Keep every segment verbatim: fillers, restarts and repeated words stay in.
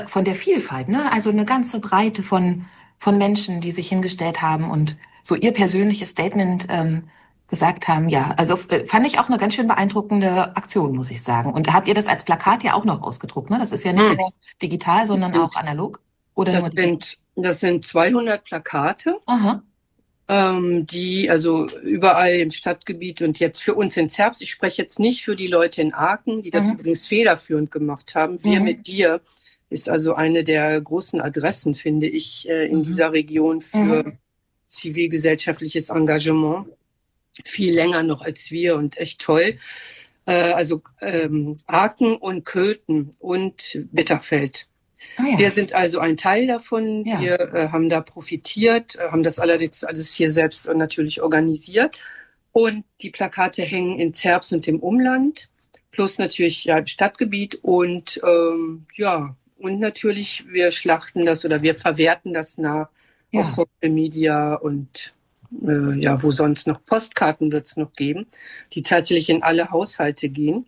von der Vielfalt, ne? Also eine ganze Breite von, von Menschen, die sich hingestellt haben und so ihr persönliches Statement ähm, gesagt haben. Ja, also äh, fand ich auch eine ganz schön beeindruckende Aktion, muss ich sagen. Und habt ihr das als Plakat ja auch noch ausgedruckt, ne? Das ist ja nicht Hm. nur digital, Das sondern auch sind, analog oder das nur digital? sind, das sind zweihundert Plakate, Aha. ähm, die also überall im Stadtgebiet und jetzt für uns in Zerbst. Ich spreche jetzt nicht für die Leute in Aachen, die das Mhm. übrigens federführend gemacht haben. Wir Mhm. mit dir ist also eine der großen Adressen, finde ich, äh, in Mhm. dieser Region für Mhm. zivilgesellschaftliches Engagement. Viel länger noch als wir und echt toll. Äh, also ähm, Aachen und Köthen und Bitterfeld. Ah Wir ja, sind also ein Teil davon. ja. Wir äh, haben da profitiert, äh, haben das allerdings alles hier selbst natürlich organisiert. Und die Plakate hängen in Zerbst und im Umland, plus natürlich ja im Stadtgebiet. Und ähm, ja, und natürlich, wir schlachten das oder wir verwerten das nach auf Ja. Social Media und äh, ja, wo sonst noch Postkarten wird es noch geben, die tatsächlich in alle Haushalte gehen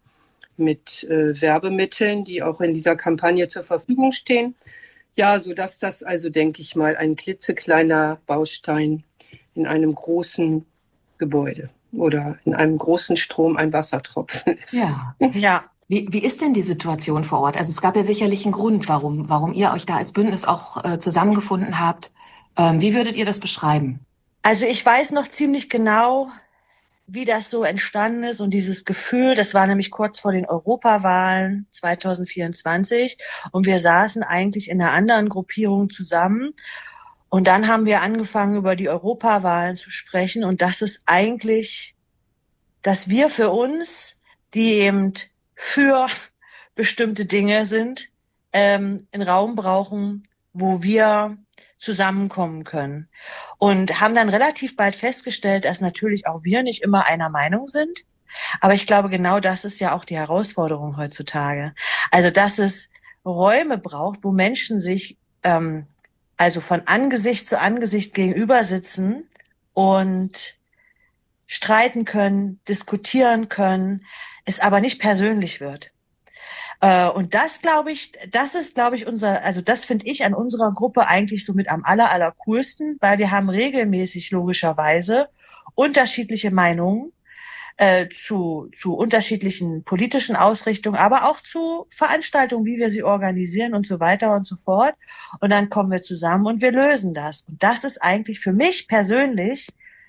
mit äh, Werbemitteln, die auch in dieser Kampagne zur Verfügung stehen. Ja, so dass das also, denke ich mal, ein klitzekleiner Baustein in einem großen Gebäude oder in einem großen Strom ein Wassertropfen ist. Ja. Ja, Wie, wie ist denn die Situation vor Ort? Also es gab ja sicherlich einen Grund, warum, warum ihr euch da als Bündnis auch äh, zusammengefunden habt. Ähm, wie würdet ihr das beschreiben? also ich weiß noch ziemlich genau, wie das so entstanden ist und dieses Gefühl, das war nämlich kurz vor den Europawahlen zwanzig vierundzwanzig und wir saßen eigentlich in einer anderen Gruppierung zusammen und dann haben wir angefangen, über die Europawahlen zu sprechen und das ist eigentlich, dass wir für uns, die eben für bestimmte Dinge sind, ähm, einen Raum brauchen, wo wir zusammenkommen können. Und haben dann relativ bald festgestellt, dass natürlich auch wir nicht immer einer Meinung sind. Aber ich glaube, genau das ist ja auch die Herausforderung heutzutage. Also, dass es Räume braucht, wo Menschen sich ähm, also von Angesicht zu Angesicht gegenüber sitzen und streiten können, diskutieren können, es aber nicht persönlich wird. Äh, und das glaube ich, das ist, glaube ich, unser, also das finde ich an unserer Gruppe eigentlich so mit am aller, aller coolsten, weil wir haben regelmäßig logischerweise unterschiedliche Meinungen äh, zu, zu unterschiedlichen politischen Ausrichtungen, aber auch zu Veranstaltungen, wie wir sie organisieren und so weiter und so fort. Und dann kommen wir zusammen und wir lösen das. Und das ist eigentlich für mich persönlich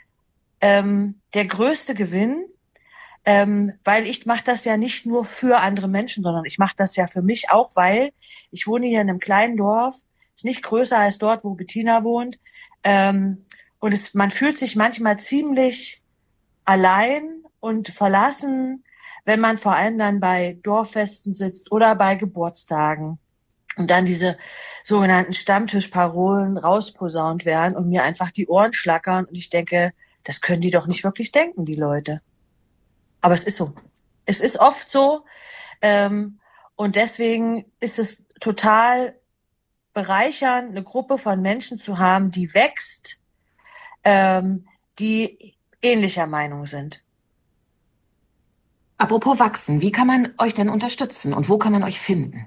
ähm, der größte Gewinn, ähm, weil ich mache das ja nicht nur für andere Menschen, sondern ich mache das ja für mich auch, weil ich wohne hier in einem kleinen Dorf, ist nicht größer als dort, wo Bettina wohnt. Ähm, und es, man fühlt sich manchmal ziemlich allein und verlassen, wenn man vor allem dann bei Dorffesten sitzt oder bei Geburtstagen und dann diese sogenannten Stammtischparolen rausposaunt werden und mir einfach die Ohren schlackern und ich denke, das können die doch nicht wirklich denken, die Leute. Aber es ist so. Es ist oft so. Ähm, und deswegen ist es total bereichernd, eine Gruppe von Menschen zu haben, die wächst, ähm, die ähnlicher Meinung sind. Apropos wachsen, wie kann man euch denn unterstützen und wo kann man euch finden?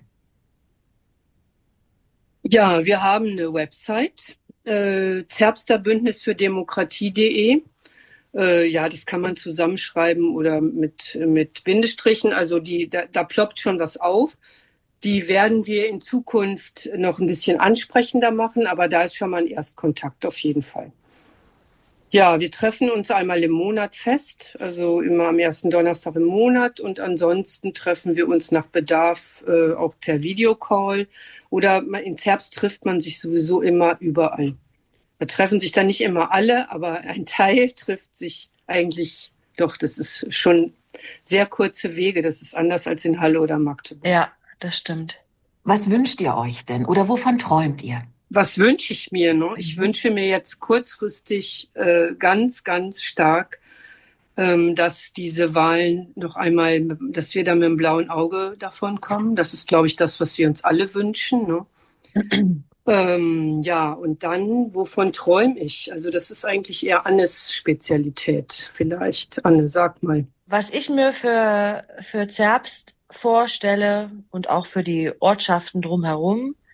Ja, wir haben eine Website, äh, Zerbster Bündnis für Demokratie.de. Äh, ja, das kann man zusammenschreiben oder mit, mit Bindestrichen. Also die, da, da ploppt schon was auf. Die werden wir in Zukunft noch ein bisschen ansprechender machen, aber da ist schon mal ein Erstkontakt auf jeden Fall. Ja, wir treffen uns einmal im Monat fest, also immer am ersten Donnerstag im Monat und ansonsten treffen wir uns nach Bedarf äh, auch per Videocall oder in Zerbst trifft man sich sowieso immer überall. Da treffen sich dann nicht immer alle, aber ein Teil trifft sich eigentlich doch. Das ist schon sehr kurze Wege. Das ist anders als in Halle oder Magdeburg. Ja, das stimmt. Was wünscht ihr euch denn oder wovon träumt ihr? Was wünsche ich mir? Ne? Ich Mhm. wünsche mir jetzt kurzfristig äh, ganz, ganz stark, ähm, dass diese Wahlen noch einmal, dass wir da mit dem blauen Auge davon kommen. Das ist, glaube ich, das, was wir uns alle wünschen. Ne? ähm, ja, und dann, wovon träume ich? Also das ist eigentlich eher Annes Spezialität. Vielleicht, Anne, sag mal. Was ich mir für, für Zerbst vorstelle und auch für die Ortschaften drumherum,